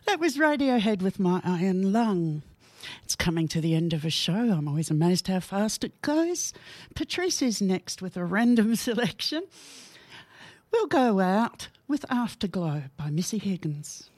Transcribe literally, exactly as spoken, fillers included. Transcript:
That was Radiohead with My Iron Lung. It's coming to the end of a show. I'm always amazed how fast it goes. Patrice is next with a random selection. We'll go out with Afterglow by Missy Higgins.